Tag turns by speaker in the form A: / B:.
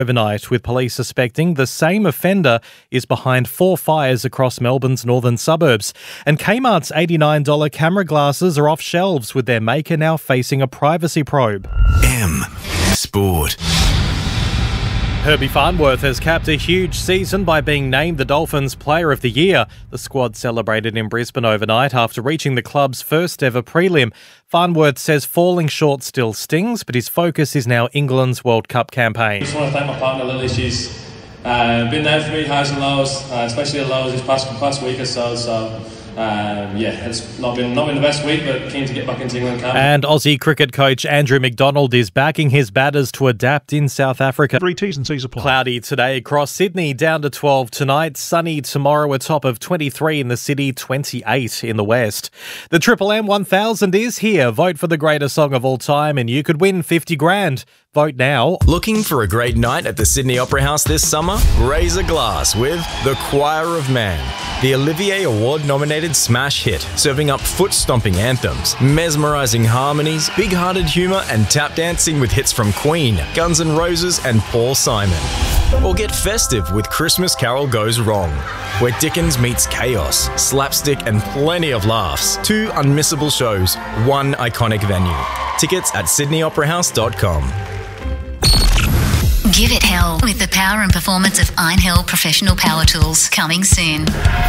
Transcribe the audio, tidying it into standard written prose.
A: Overnight, with police suspecting the same offender is behind 4 fires across Melbourne's northern suburbs. And Kmart's $89 camera glasses are off shelves, with their maker now facing a privacy probe.
B: M Sport.
A: Herbie Farnworth has capped a huge season by being named the Dolphins Player of the Year. The squad celebrated in Brisbane overnight after reaching the club's first ever prelim. Farnworth says falling short still stings, but his focus is now England's World Cup campaign.
C: I just want to thank my partner Lily. She's been there for me, highs and lows, especially the lows this past week or so. It's not been the best week, but keen to get back into England camp.
A: And Aussie cricket coach Andrew McDonald is backing his batters to adapt in South Africa.
D: 3 T's and C's apply.
A: Cloudy today across Sydney, down to 12 tonight. Sunny tomorrow, a top of 23 in the city, 28 in the west. The Triple M 1000 is here. Vote for the greatest song of all time and you could win $50,000. Vote now.
B: Looking for a great night at the Sydney Opera House this summer? Raise a glass with The Choir of Man, the Olivier Award-nominated smash hit, serving up foot-stomping anthems, mesmerising harmonies, big-hearted humour and tap dancing with hits from Queen, Guns N' Roses and Paul Simon. Or get festive with Christmas Carol Goes Wrong, where Dickens meets chaos, slapstick and plenty of laughs. 2 unmissable shows, 1 iconic venue. Tickets at sydneyoperahouse.com.
E: Give it hell with the power and performance of Einhell Professional Power Tools, coming soon.